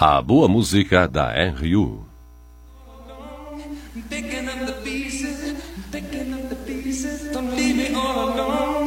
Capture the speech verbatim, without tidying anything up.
A boa música da R U. Picking up the pieces, picking up the pieces, don't leave me all alone.